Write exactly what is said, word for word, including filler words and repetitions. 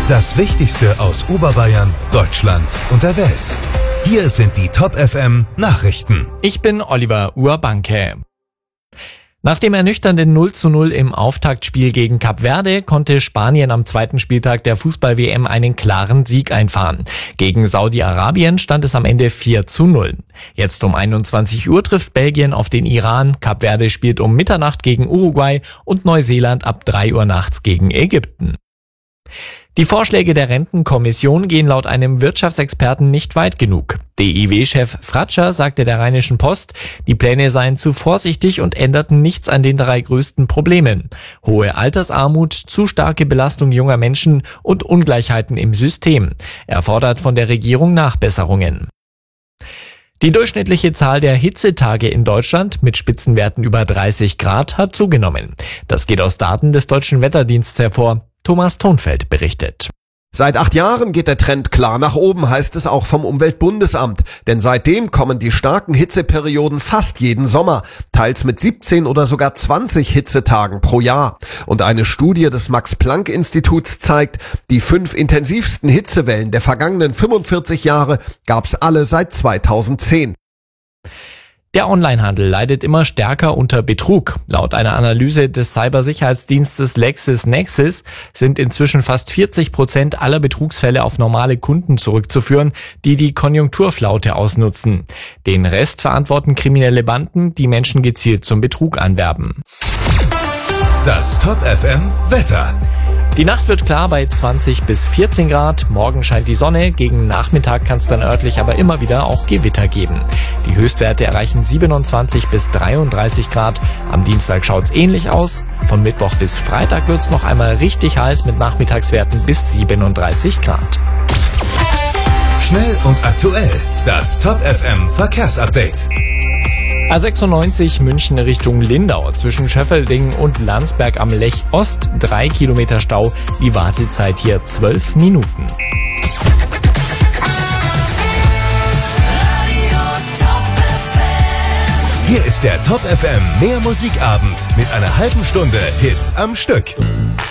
Das Wichtigste aus Oberbayern, Deutschland und der Welt. Hier sind die Top F M Nachrichten. Ich bin Oliver Urbanke. Nach dem ernüchternden null zu null im Auftaktspiel gegen Kap Verde konnte Spanien am zweiten Spieltag der Fußball-W M einen klaren Sieg einfahren. Gegen Saudi-Arabien stand es am Ende vier zu null. Jetzt um einundzwanzig Uhr trifft Belgien auf den Iran, Kap Verde spielt um Mitternacht gegen Uruguay und Neuseeland ab drei Uhr nachts gegen Ägypten. Die Vorschläge der Rentenkommission gehen laut einem Wirtschaftsexperten nicht weit genug. D I W-Chef Fratscher sagte der Rheinischen Post, die Pläne seien zu vorsichtig und änderten nichts an den drei größten Problemen: hohe Altersarmut, zu starke Belastung junger Menschen und Ungleichheiten im System. Er fordert von der Regierung Nachbesserungen. Die durchschnittliche Zahl der Hitzetage in Deutschland mit Spitzenwerten über dreißig Grad hat zugenommen. Das geht aus Daten des Deutschen Wetterdienstes hervor. Thomas Thonfeld berichtet. Seit acht Jahren geht der Trend klar nach oben, heißt es auch vom Umweltbundesamt. Denn seitdem kommen die starken Hitzeperioden fast jeden Sommer, teils mit siebzehn oder sogar zwanzig Hitzetagen pro Jahr. Und eine Studie des Max-Planck-Instituts zeigt, die fünf intensivsten Hitzewellen der vergangenen fünfundvierzig Jahre gab's alle seit zweitausendzehn. Der Onlinehandel leidet immer stärker unter Betrug. Laut einer Analyse des Cybersicherheitsdienstes LexisNexis sind inzwischen fast vierzig Prozent aller Betrugsfälle auf normale Kunden zurückzuführen, die die Konjunkturflaute ausnutzen. Den Rest verantworten kriminelle Banden, die Menschen gezielt zum Betrug anwerben. Das Top F M Wetter. Die Nacht wird klar bei zwanzig bis vierzehn Grad. Morgen scheint die Sonne. Gegen Nachmittag kann es dann örtlich aber immer wieder auch Gewitter geben. Die Höchstwerte erreichen siebenundzwanzig bis dreiunddreißig Grad. Am Dienstag schaut's ähnlich aus. Von Mittwoch bis Freitag wird's noch einmal richtig heiß mit Nachmittagswerten bis siebenunddreißig Grad. Schnell und aktuell. Das Top F M Verkehrsupdate. A sechsundneunzig München Richtung Lindau. Zwischen Schöffelding und Landsberg am Lech Ost drei Kilometer Stau. Die Wartezeit hier zwölf Minuten. Hier ist der Top F M Mehr Musikabend mit einer halben Stunde Hits am Stück.